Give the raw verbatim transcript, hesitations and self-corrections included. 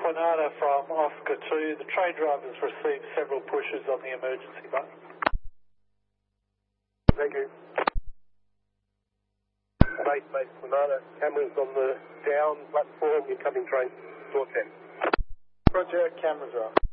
Quinata from Oscar two. The train drivers received several pushes on the emergency button. Thank you. Base, base, Quinata. Cameras on the down platform, incoming train. Door ten. Roger, cameras are up.